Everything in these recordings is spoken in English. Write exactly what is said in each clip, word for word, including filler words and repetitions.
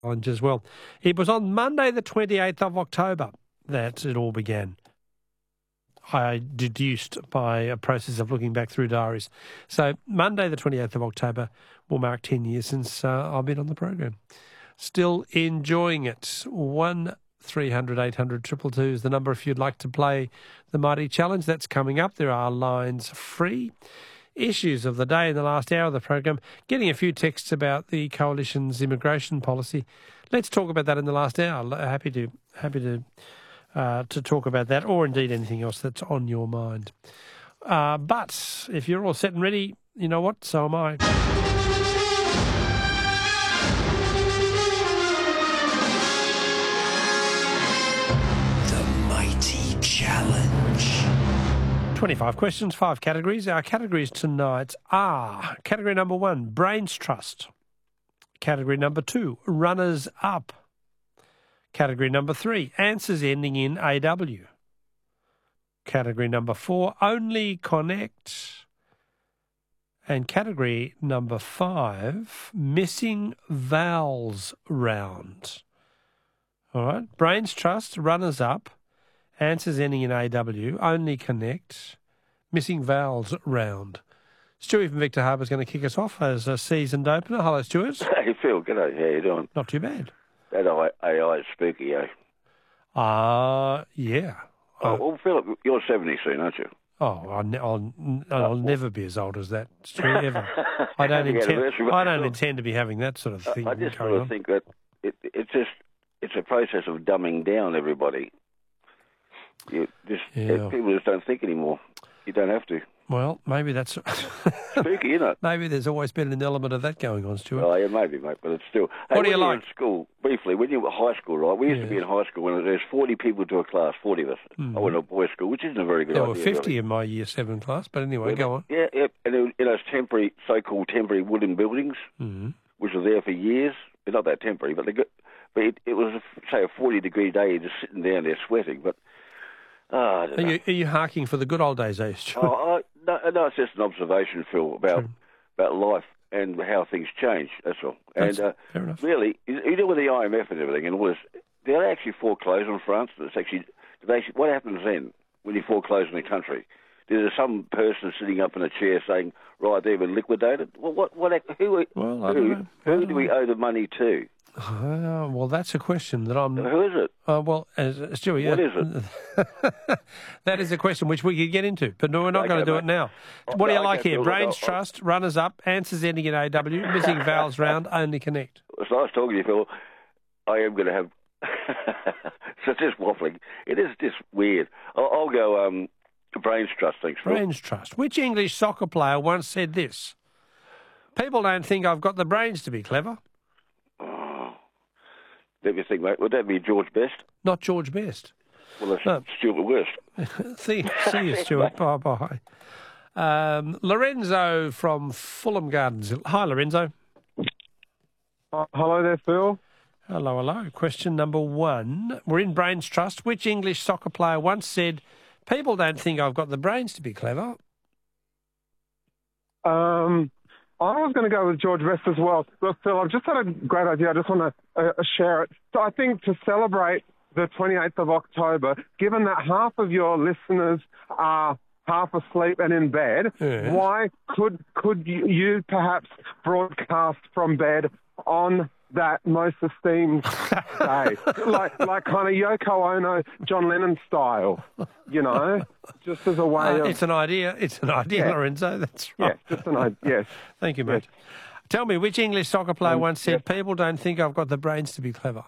Challenge as well. It was on Monday the twenty-eighth of October that it all began. I deduced by a process of looking back through diaries. So Monday the twenty-eighth of October will mark ten years since uh, I've been on the program. Still enjoying it. One three hundred eight hundred two two two is the number if you'd like to play the Mighty Challenge. That's coming up. There are lines free. Issues of the day in the last hour of the program. Getting a few texts about the Coalition's immigration policy. Let's talk about that in the last hour. Happy to happy to uh, to talk about that, or indeed anything else that's on your mind. Uh, but if you're all set and ready, you know what? So am I. The Mighty Challenge. twenty-five questions, five categories. Our categories tonight are category number one, Brains Trust. Category number two, Runners Up. Category number three, answers ending in A W. Category number four, Only Connect. And category number five, Missing Vowels Round. All right, Brains Trust, Runners Up. Answers ending in A W, Only Connect, Missing Vowels Round. Stewie from Victor Harbour is going to kick us off as a seasoned opener. Hello, Stuart. Hey, Phil. G'day. How you doing? Not too bad. That A I is spooky, eh? Uh, yeah. Oh, Uh, well, Philip, you're seventy soon, aren't you? oh, I'll, ne- I'll, I'll never be as old as that, Stewie, ever. I don't, Happy intend, anniversary, I don't Phil. intend to be having that sort of thing I just going sort of on. think that it, it's just it's a process of dumbing down everybody. You just Yeah. people just don't think anymore. You don't have to. Well, maybe that's... Spooky, isn't it? maybe there's always been an element of that going on, Stuart. Oh, yeah, maybe, mate, but it's still... Hey, What do when you were like? in school, briefly, when you were at high school, right? We used Yeah. to be in high school when there's forty people to a class, forty of us. Mhm. I went to a boys' school, which isn't a very good There idea. were fifty really. in my year seven class, but anyway, go on. Yeah, yeah, and it, in those temporary, so-called temporary wooden buildings, Mhm. which were there for years. They're not that temporary, but they got, but it, it was, say, a forty-degree day, you're just sitting down there sweating, but... Uh, I don't Are know. you, are you harking for the good old days, eh, Stuart? Oh, I, no, no, it's just an observation, Phil, about True. about life and how things change. That's all. That's and uh, fair enough. really, you, you know, with the I M F and everything, and all this, did they actually foreclose on France? It's actually, did they, what happens then when you foreclose on a country? There's some person sitting up in a chair saying, "Right, they've been liquidated." Well, what, what, who, Well, I who, don't know. I who don't do we know. owe the money to? Uh, well, that's a question that I'm... Who is it? Uh, well, as, uh, Stewie, What uh, is that is a question which we could get into, but no, we're not Okay, going to do mate. it now. Oh, What do you no, like okay, here? Phil, Brains I'll- Trust, Runners Up, Answers ending in A W, Missing Vowels Round, Only Connect. It's nice talking to you, Phil. I am going to have... so just waffling. It is just weird. I'll, I'll go um, Brains Trust, thanks, Phil. Brains Trust. Which English soccer player once said this? People don't think I've got the brains to be clever. Oh. Let me think, mate. Would that be George Best? Not George Best. Well, that's No. Stuart West. see, see you, Stuart. Bye-bye. Um, Lorenzo from Fulham Gardens. Hi, Lorenzo. Uh, hello there, Phil. Hello, hello. Question number one. We're in Brains Trust. Which English soccer player once said, people don't think I've got the brains to be clever? Um, I was going to go with George Best as well. Look, Phil, I've just had a great idea. I just want to uh, share it. So I think to celebrate the twenty-eighth of October, given that half of your listeners are half asleep and in bed, Yeah. why could could you, you perhaps broadcast from bed on that most esteemed day, like like kind of Yoko Ono, John Lennon style, you know, just as a way Uh, of it's an idea. It's an idea, Yeah. Lorenzo. That's yeah, right. just an idea. Yes. Thank you, mate. Tell me, which English soccer player Um, once said, people don't think I've got the brains to be clever?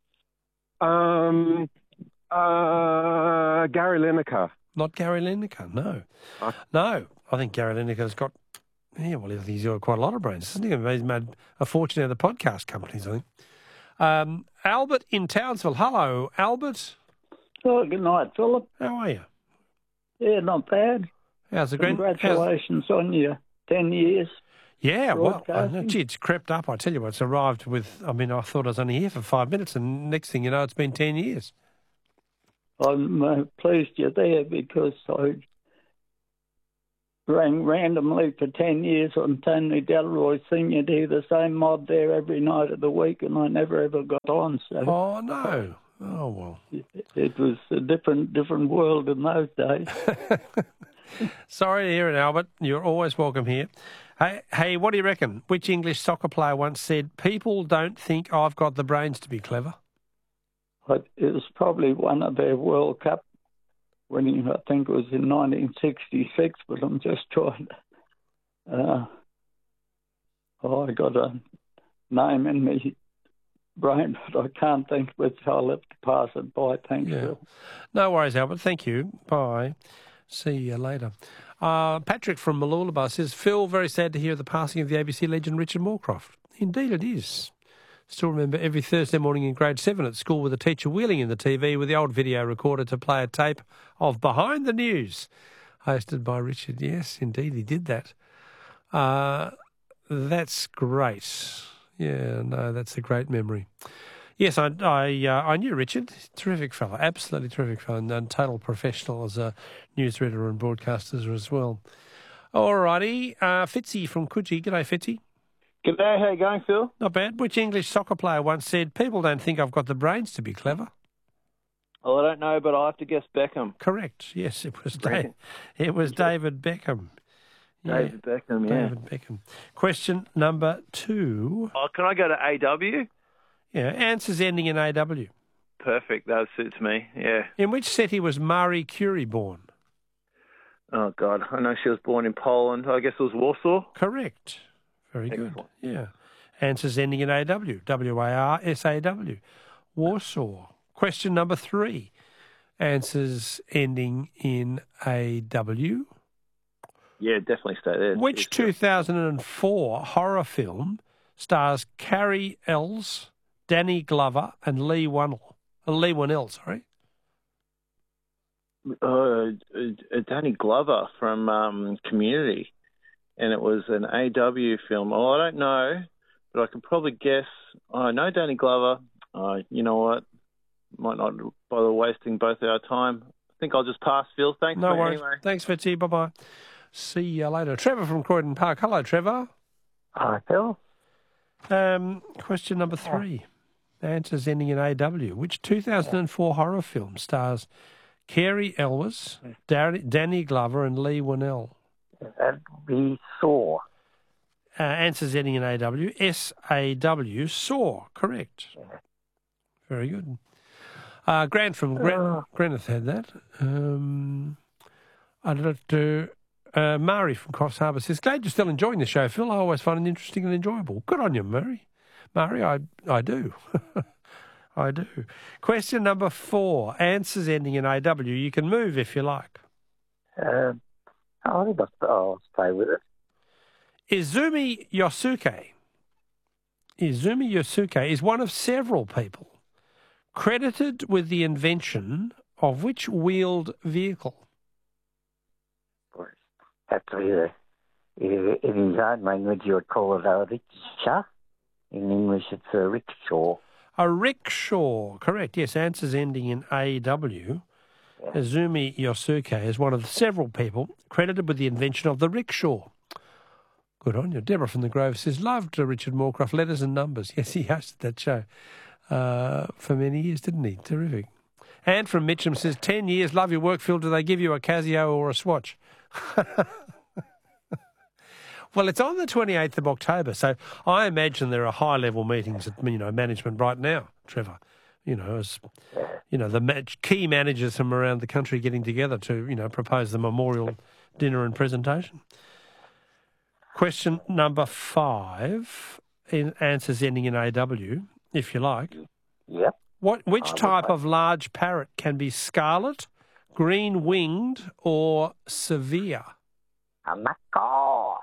Um, uh, Gary Lineker. Not Gary Lineker, no. Huh? No, I think Gary Lineker's got, yeah, well, I think he's got quite a lot of brains, hasn't he? He's made a fortune out of the podcast companies, I think. Um, Albert in Townsville. Hello, Albert. Oh, good night, Philip. How are you? Yeah, not bad. How's the grand? how's- Congratulations on your ten years. Yeah, well, I know, broadcasting. gee, it's crept up. I tell you what, it's arrived with, I mean, I thought I was only here for five minutes, and next thing you know, it's been ten years. I'm uh, pleased you're there because I rang randomly for ten years on Tony Delroy Senior to the same mob there every night of the week, and I never ever got on. So Oh, no. Oh, well. it, it was a different different world in those days. Sorry to hear it, Albert. You're always welcome here. Hey, hey, what do you reckon? Which English soccer player once said, "People don't think I've got the brains to be clever"? But it was probably one of their World Cup winning, I think it was in nineteen sixty-six, but I'm just trying to... Uh, oh, I got a name in me brain, but I can't think which. I'll have to pass it by. Thanks, Yeah. Phil. No worries, Albert. Thank you. Bye. See you later. Uh, Patrick from Mooloolaba says, Phil, very sad to hear the passing of the A B C legend Richard Moorcroft. Indeed it is. Still remember every Thursday morning in grade seven at school with a teacher wheeling in the T V with the old video recorder to play a tape of Behind the News, hosted by Richard. Yes, indeed, he did that. Uh, that's great. Yeah, no, that's a great memory. Yes, I I, uh, I knew Richard. Terrific fellow, absolutely terrific fellow, and, and total professional as a newsreader and broadcaster as well. All righty, uh, Fitzy from Coogee. G'day, Fitzy. G'day, how you going, Phil? Not bad. Which English soccer player once said, "People don't think I've got the brains to be clever"? Well, I don't know, but I have to guess Beckham. Correct. Yes, it was Dave, it was David Beckham. Yeah, David Beckham, yeah. David Beckham. Question number two. Oh, can I go to A W? Yeah, answers ending in A W. Perfect, that suits me, yeah. In which city was Marie Curie born? Oh, God, I know she was born in Poland. I guess it was Warsaw. Correct. Very good. Excellent. Yeah. Answers ending in A W. W A R S A W. Warsaw. Question number three. Answers ending in A W. Yeah, definitely stay there. Which Yes, two thousand four horror film stars Carrie Ells, Danny Glover, and Lee Whannell? Uh, Lee Whannell, sorry. Uh, uh, Danny Glover from um, Community, and it was an A W film. Oh, I don't know, but I could probably guess. Oh, I know Danny Glover. Uh, you know what? Might not bother wasting both our time. I think I'll just pass, Phil. Thanks. No mate, worries. Anyway. Thanks, Fitzy. Bye-bye. See you later. Trevor from Croydon Park. Hello, Trevor. Hi, Phil. Um, question number three. Answers ending in A W. Which two thousand four horror film stars Carey Elwes, Dar- Danny Glover, and Lee Whannell? That we saw. Uh, answers ending in A W. S A W. Saw. Correct. Very good. Uh, Grant from Gran- Greneth had that. Um, I'd like to... Uh, Murray from Cross Harbour says, glad you're still enjoying the show, Phil. I always find it interesting and enjoyable. Good on you, Murray. Murray, I, I do. I do. Question number four. Answers ending in A W. You can move if you like. Uh, I think I'll, I'll stay with it. Izumi Yosuke. Izumi Yosuke is one of several people credited with the invention of which wheeled vehicle? Actually, uh, in his own language, you would call it a rickshaw. In English, it's a rickshaw. A rickshaw, correct. Yes, answers ending in A W. Yeah. Izumi Yosuke is one of several people credited with the invention of the rickshaw. Good on you. Deborah from the Grove says, loved Richard Moorcroft, letters and numbers. Yes, he hosted that show uh, for many years, didn't he? Terrific. Anne from Mitcham says, ten years, love your work, Phil. Do they give you a Casio or a Swatch? Well, it's on the twenty-eighth of October, so I imagine there are high-level meetings at, you know, management right now, Trevor. You know, as you know, the match, key managers from around the country getting together to, you know, propose the memorial dinner and presentation. Question number five, in answers ending in A W, if you like. Yep. What? Which type of large parrot can be scarlet, green-winged, or severe? A macaw.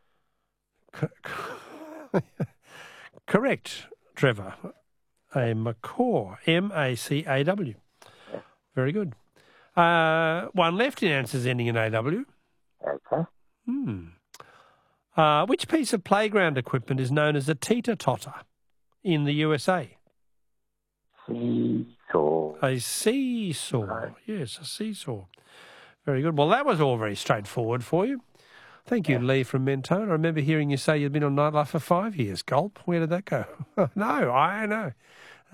Correct, Trevor. A macaw. M A C A W. Very good. Uh, one left in answers ending in A W. Okay. Hmm. Uh, which piece of playground equipment is known as a teeter-totter in the U S A? Seesaw. A seesaw. Right. Yes, a seesaw. Very good. Well, that was all very straightforward for you. Thank you, Yeah. Lee from Mentone. I remember hearing you say you'd been on Nightlife for five years. Gulp. Where did that go? No, I know.